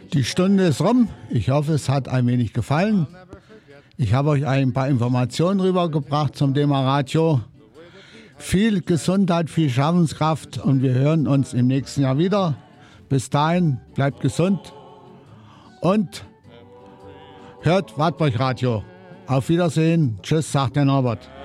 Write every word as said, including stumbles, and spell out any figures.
Die Stunde ist rum. Ich hoffe, es hat ein wenig gefallen. Ich habe euch ein paar Informationen rübergebracht zum Thema Radio. Viel Gesundheit, viel Schaffenskraft und wir hören uns im nächsten Jahr wieder. Bis dahin, bleibt gesund und hört Wartburg Radio. Auf Wiedersehen. Tschüss, sagt der Norbert.